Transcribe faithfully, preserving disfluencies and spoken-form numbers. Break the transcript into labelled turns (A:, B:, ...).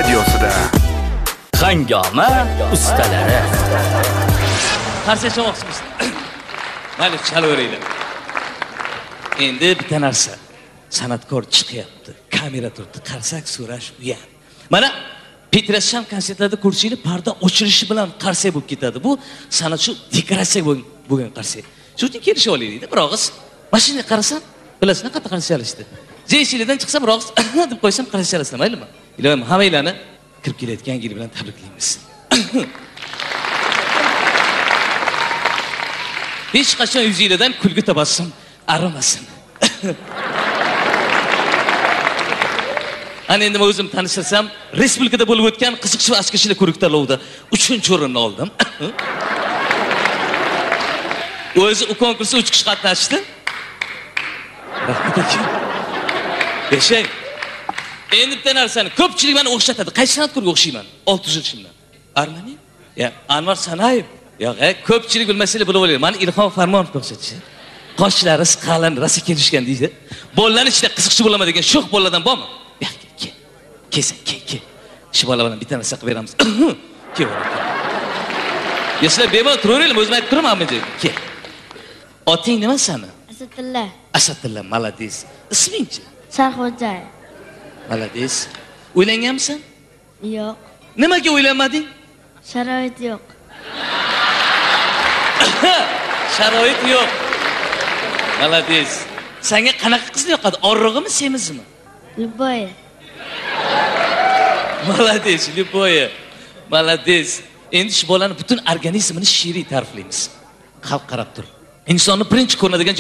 A: radiosida.
B: Hangoma ustalari.
C: Qarshi chamoqchimiz. Mayli, chalaveringlar. Endi bitta narsa. San'atkor chiqyapti. Kamera turibdi. Qarsak so'rash u ham. Mana Petrasham konsertlarda ko'rishinglar parda ochilishi bilan qarsak bo'lib ketadi. Bu san'at shu dekoratsiya bo'lgan qarsak. Shu uchun kelishib olaylik-da, biroq mashina qarasam, bilasizmi qanaqa qarsak olishdi. Jeyshilidan chiqsam, biroq deb qo'ysam qarsak olasizlar, maylimi? Ilohim hammanglarni kirib kelayotgan yil bilan tabriklaymiz. Hech qachon yuzingizdan kulgi tabassum arimasin. Ana endi men o'zim tanishtirsam, respublikada bo'lib o'tgan qiziqish va askishli ko'rik tanlovida uchinchi o'rinni oldim. O'zi u konkursda uch kishi qatnashdi. Rahmat aka. Yashang. Endi bitta narsani ko'pchilik meni o'xshatadi. Qaysi san'atkorga o'xshayman? olti yuz yildan. Armani? Ya, Anvar Sanayev. Yo'q, ko'pchilik bilmasanglar bilib olaylik. Meni Ilhom Farmonovga o'xshatishdi. Qoshlari qalin, rasa kelishgan deydi. Bolalar ichida qiziqchi bo'laman degan sho'x bolalardan bormi? Yo'q, kel. Kelsa, kel, kel. Shu bola bilan bitta narsa qilib beramiz. Kel. Yeslar bemalol turaveringlar, o'zim aytib turaman men. Kel. Oting nima sani?
D: Asadullah.
C: Asadullah, malades. Isming-chi?
D: Sarxo'jayev.
C: Malades. O'ylanganmisan?
D: Yo'q.
C: Nimaga o'ylanmading?
D: Sharoit yo'q.
C: Sharoit yo'q. Malades. Senga qanaqa qiz yoqadi? Orrig'imi, semizmi?
D: Любое.
C: Malades, любое. Malades. Endi shu bolaning butun organizmini she'riy ta'riflaymiz. Xalq qarab tur. Insonni birinchi ko'radigan